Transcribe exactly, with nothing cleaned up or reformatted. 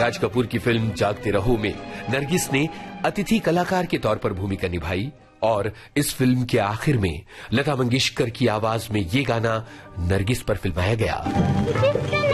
राज कपूर की फिल्म जागते रहो में नरगिस ने अतिथि कलाकार के तौर पर भूमिका निभाई और इस फिल्म के आखिर में लता मंगेशकर की आवाज में ये गाना नरगिस पर फिल्माया गया।